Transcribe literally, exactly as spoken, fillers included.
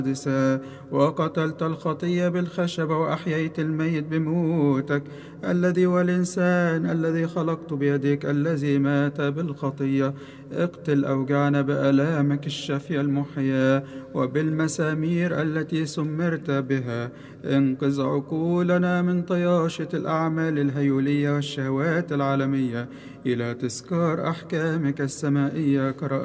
وقتلت الخطية بالخشب وأحييت الميت بموتك الذي والإنسان الذي خلقت بيدك الذي مات بالخطية. اقتل أوجعنا بآلامك الشافية المحياة وبالمسامير التي سمرت بها. انقذ عقولنا من طياشة الأعمال الهيولية والشهوات العالمية إلى تذكار أحكامك السمائية.